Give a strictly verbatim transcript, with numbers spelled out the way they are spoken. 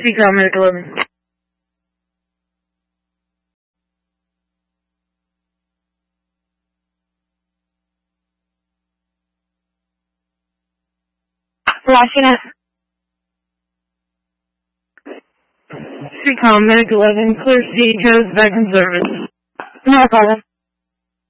Streetcar Medic eleven. Flashing it. Streetcar Medic eleven, clear C, codes back in service. No problem.